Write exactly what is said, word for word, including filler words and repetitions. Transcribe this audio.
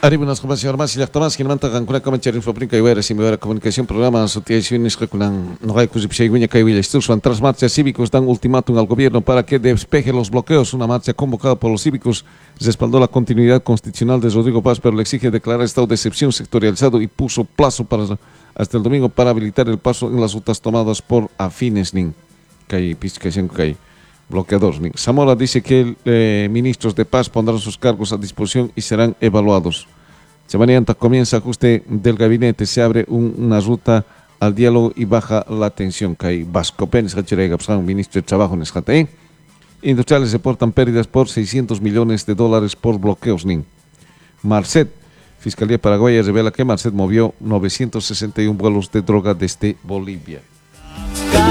Arriba unas comas y armas y las tomas que manta con una comentarios en Fabrinca y Guerra y me comunicación programa asociaciones que con no hay cosas que hay que ir son tras marchas cívicos dan ultimátum al gobierno para que despeje los bloqueos. Una marcha convocada por los cívicos respaldó la continuidad constitucional de Rodrigo Paz, pero le exige declarar estado de excepción sectorializado y puso plazo para hasta el domingo para habilitar el paso en las rutas tomadas por afines nin que hay piscación que hay bloqueadores. Zamora dice que eh, ministros de paz pondrán sus cargos a disposición y serán evaluados. Semana antes comienza ajuste del gabinete, se abre un, una ruta al diálogo y baja la tensión. Que hay Vasco Pérez, ministro de Trabajo en Escataí. Industriales reportan pérdidas por seiscientos millones de dólares por bloqueos. Nin. Marcet, Fiscalía Paraguaya revela que Marcet movió novecientos sesenta y uno vuelos de droga desde Bolivia.